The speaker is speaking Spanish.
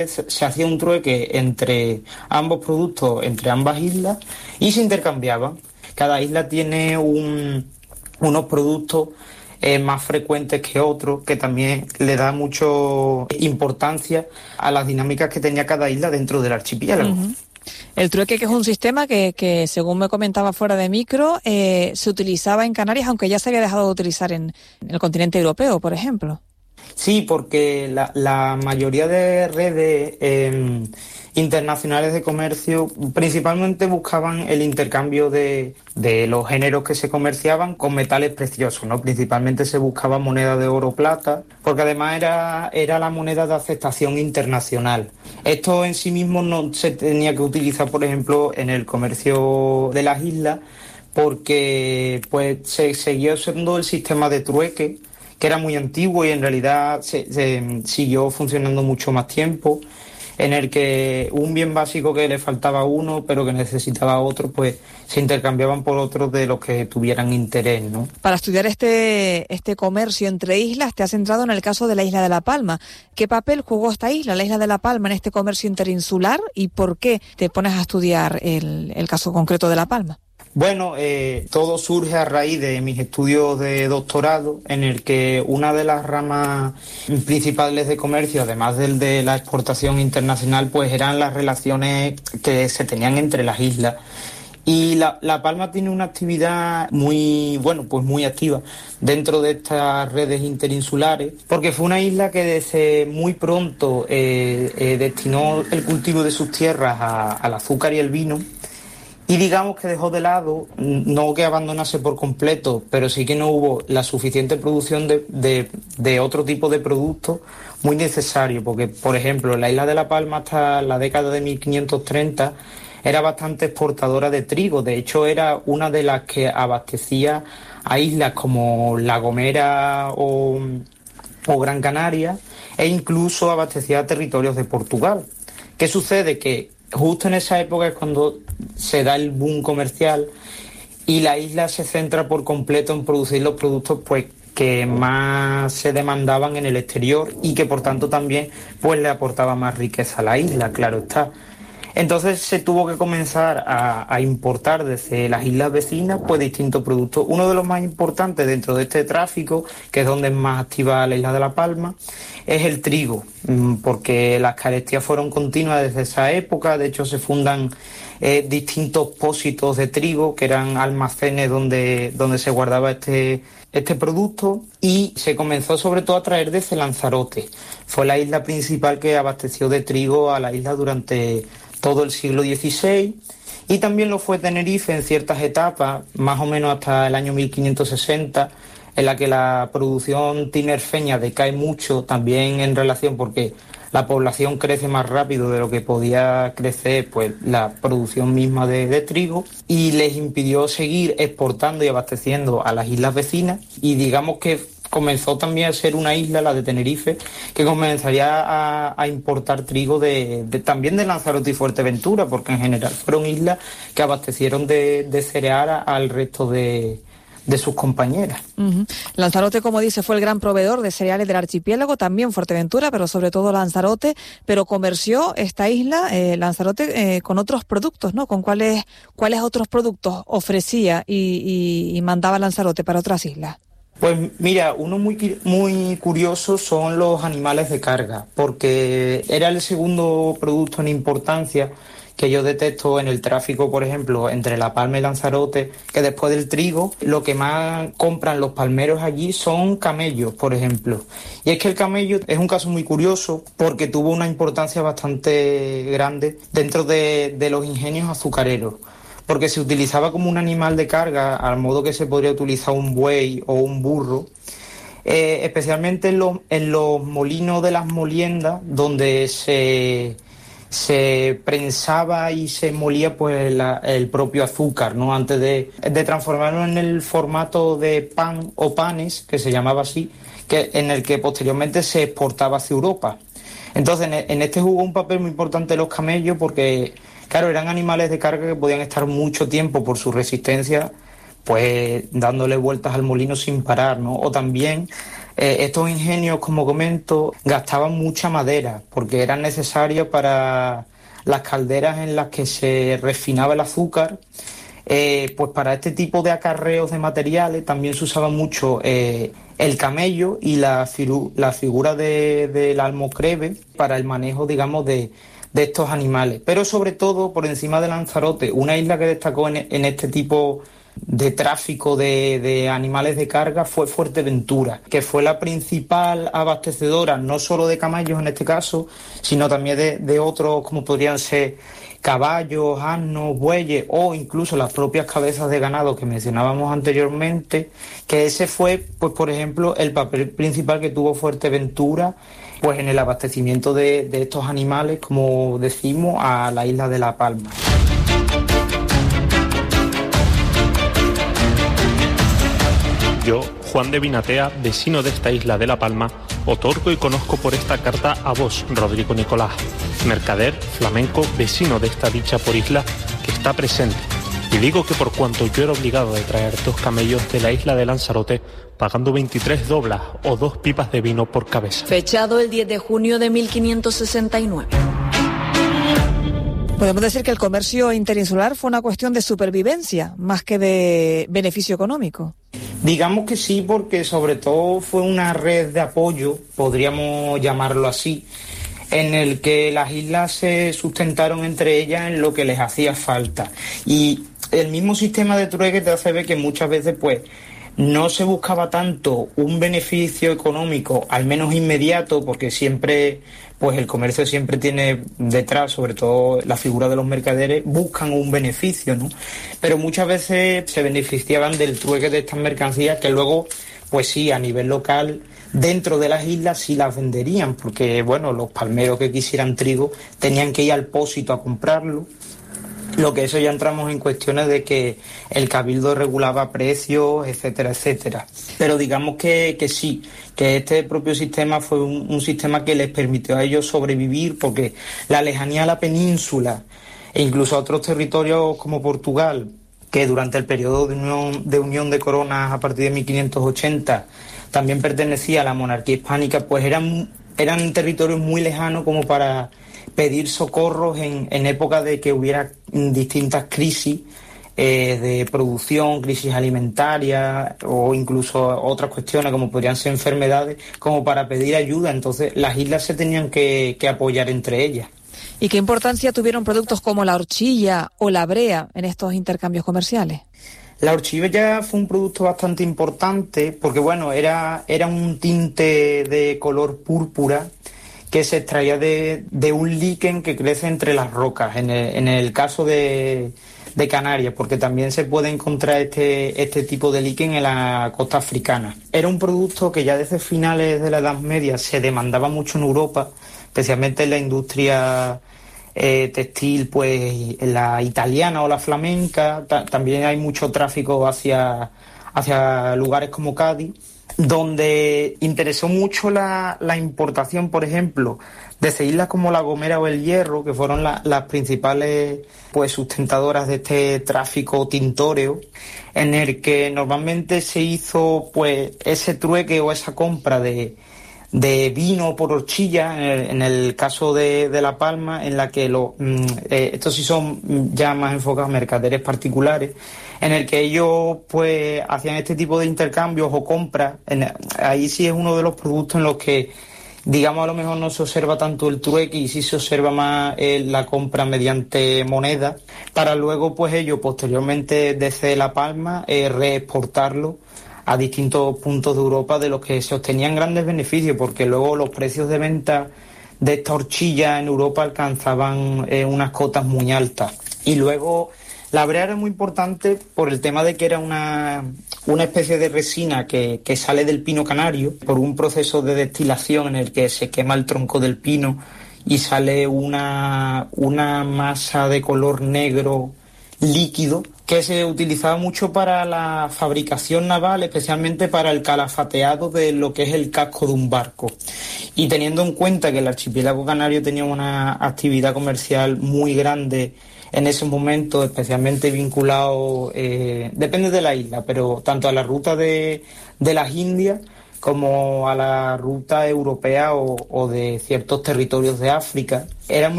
Se hacía un trueque entre ambos productos, entre ambas islas, y se intercambiaban. Cada isla tiene unos productos más frecuentes que otros, que también le da mucho importancia a las dinámicas que tenía cada isla dentro del archipiélago. Uh-huh. El trueque, que es un sistema que según me comentaba fuera de micro, se utilizaba en Canarias, aunque ya se había dejado de utilizar en el continente europeo, por ejemplo. Sí, porque la mayoría de redes internacionales de comercio principalmente buscaban el intercambio de los géneros que se comerciaban con metales preciosos, ¿no? Principalmente se buscaba moneda de oro o plata, porque además era la moneda de aceptación internacional. Esto en sí mismo no se tenía que utilizar, por ejemplo, en el comercio de las islas, porque pues se siguió siendo el sistema de trueque, que era muy antiguo y en realidad se siguió funcionando mucho más tiempo, en el que un bien básico que le faltaba a uno, pero que necesitaba a otro, pues se intercambiaban por otros de los que tuvieran interés, ¿no? Para estudiar este comercio entre islas, te has centrado en el caso de la isla de La Palma. ¿Qué papel jugó esta isla, la isla de La Palma, en este comercio interinsular, y por qué te pones a estudiar el caso concreto de La Palma? Bueno, todo surge a raíz de mis estudios de doctorado, en el que una de las ramas principales de comercio, además del de la exportación internacional, pues eran las relaciones que se tenían entre las islas. Y La Palma tiene una actividad muy activa dentro de estas redes interinsulares, porque fue una isla que desde muy pronto destinó el cultivo de sus tierras al azúcar y el vino. Y digamos que dejó de lado, no que abandonase por completo, pero sí que no hubo la suficiente producción de otro tipo de productos muy necesarios, porque, por ejemplo, la isla de La Palma hasta la década de 1530 era bastante exportadora de trigo. De hecho, era una de las que abastecía a islas como La Gomera o Gran Canaria, e incluso abastecía a territorios de Portugal. ¿Qué sucede? Que justo en esa época es cuando se da el boom comercial y la isla se centra por completo en producir los productos pues que más se demandaban en el exterior y que por tanto también pues le aportaba más riqueza a la isla, claro está. Entonces se tuvo que comenzar a importar desde las islas vecinas pues distintos productos. Uno de los más importantes dentro de este tráfico, que es donde es más activa la isla de La Palma, es el trigo, porque las carestías fueron continuas desde esa época. De hecho se fundan distintos pósitos de trigo, que eran almacenes donde se guardaba este producto, y se comenzó sobre todo a traer desde Lanzarote. Fue la isla principal que abasteció de trigo a la isla durante todo el siglo XVI, y también lo fue Tenerife en ciertas etapas, más o menos hasta el año 1560, en la que la producción tinerfeña decae mucho, también en relación porque la población crece más rápido de lo que podía crecer pues la producción misma de trigo, y les impidió seguir exportando y abasteciendo a las islas vecinas, y digamos que comenzó también a ser una isla, la de Tenerife, que comenzaría a importar trigo también de Lanzarote y Fuerteventura, porque en general fueron islas que abastecieron de cereal al resto de sus compañeras. Uh-huh. Lanzarote, como dice, fue el gran proveedor de cereales del archipiélago, también Fuerteventura, pero sobre todo Lanzarote, pero comerció esta isla, Lanzarote, con otros productos, ¿no? ¿Con cuáles otros productos ofrecía y mandaba Lanzarote para otras islas? Pues mira, uno muy curioso son los animales de carga, porque era el segundo producto en importancia que yo detecto en el tráfico, por ejemplo, entre La Palma y Lanzarote, que después del trigo, lo que más compran los palmeros allí son camellos, por ejemplo. Y es que el camello es un caso muy curioso porque tuvo una importancia bastante grande dentro de los ingenios azucareros, porque se utilizaba como un animal de carga, al modo que se podría utilizar un buey o un burro, especialmente en los molinos de las moliendas, donde se prensaba y se molía pues el propio azúcar, ¿no? Antes de transformarlo en el formato de pan o panes, que se llamaba así, en el que posteriormente se exportaba hacia Europa. Entonces en este jugó un papel muy importante los camellos, porque claro, eran animales de carga que podían estar mucho tiempo por su resistencia, pues dándole vueltas al molino sin parar, ¿no? O también Estos ingenios, como comento, gastaban mucha madera porque eran necesarios para las calderas en las que se refinaba el azúcar. Pues para este tipo de acarreos de materiales también se usaba mucho el camello y la figura del almocreve para el manejo, digamos, de estos animales. Pero sobre todo, por encima de Lanzarote, una isla que destacó en este tipo de tráfico de animales de carga fue Fuerteventura, que fue la principal abastecedora no solo de camellos en este caso, sino también de otros como podrían ser caballos, asnos, bueyes o incluso las propias cabezas de ganado que mencionábamos anteriormente, que ese fue, pues por ejemplo, el papel principal que tuvo Fuerteventura pues en el abastecimiento de estos animales, como decimos, a la isla de La Palma. Yo, Juan de Vinatea, vecino de esta isla de La Palma, otorgo y conozco por esta carta a vos, Rodrigo Nicolás, mercader, flamenco, vecino de esta dicha por isla, que está presente. Y digo que por cuanto yo era obligado de traer 2 camellos de la isla de Lanzarote, pagando 23 doblas o 2 pipas de vino por cabeza. Fechado el 10 de junio de 1569. Podemos decir que el comercio interinsular fue una cuestión de supervivencia, más que de beneficio económico. Digamos que sí, porque sobre todo fue una red de apoyo, podríamos llamarlo así, en el que las islas se sustentaron entre ellas en lo que les hacía falta. Y el mismo sistema de trueque te hace ver que muchas veces pues no se buscaba tanto un beneficio económico, al menos inmediato, porque siempre, pues el comercio siempre tiene detrás, sobre todo la figura de los mercaderes, buscan un beneficio, ¿no? Pero muchas veces se beneficiaban del trueque de estas mercancías que luego, pues sí, a nivel local, dentro de las islas sí las venderían, porque, bueno, los palmeros que quisieran trigo tenían que ir al Pósito a comprarlo. Lo que eso ya entramos en cuestiones de que el cabildo regulaba precios, etcétera, etcétera. Pero digamos que sí, que este propio sistema fue un sistema que les permitió a ellos sobrevivir, porque la lejanía a la península e incluso a otros territorios como Portugal, que durante el periodo de unión de coronas a partir de 1580 también pertenecía a la monarquía hispánica, pues eran territorios muy lejanos como para pedir socorros en época de que hubiera distintas crisis de producción, crisis alimentaria o incluso otras cuestiones como podrían ser enfermedades, como para pedir ayuda. Entonces las islas se tenían que apoyar entre ellas. ¿Y qué importancia tuvieron productos como la horchilla o la brea en estos intercambios comerciales? La horchilla fue un producto bastante importante porque, bueno, era un tinte de color púrpura que se extraía de un líquen que crece entre las rocas, en el caso de Canarias, porque también se puede encontrar este tipo de líquen en la costa africana. Era un producto que ya desde finales de la Edad Media se demandaba mucho en Europa, especialmente en la industria textil, pues la italiana o la flamenca. También hay mucho tráfico hacia lugares como Cádiz, donde interesó mucho la importación, por ejemplo, desde islas como La Gomera o El Hierro, que fueron las principales pues sustentadoras de este tráfico tintóreo, en el que normalmente se hizo pues ese trueque o esa compra de vino por horchilla, en el caso de La Palma, en la que estos sí son ya más enfocados a mercaderes particulares, en el que ellos pues hacían este tipo de intercambios o compras. Ahí sí es uno de los productos en los que, digamos, a lo mejor no se observa tanto el trueque y sí se observa más la compra mediante moneda, para luego pues ellos posteriormente desde La Palma reexportarlo a distintos puntos de Europa, de los que se obtenían grandes beneficios, porque luego los precios de venta de esta horchilla en Europa alcanzaban unas cotas muy altas. Y luego la brea era muy importante por el tema de que era una especie de resina que sale del pino canario por un proceso de destilación en el que se quema el tronco del pino y sale una masa de color negro líquido que se utilizaba mucho para la fabricación naval, especialmente para el calafateado de lo que es el casco de un barco. Y teniendo en cuenta que el archipiélago canario tenía una actividad comercial muy grande en ese momento, especialmente vinculado, depende de la isla, pero tanto a la ruta de las Indias como a la ruta europea o de ciertos territorios de África. Era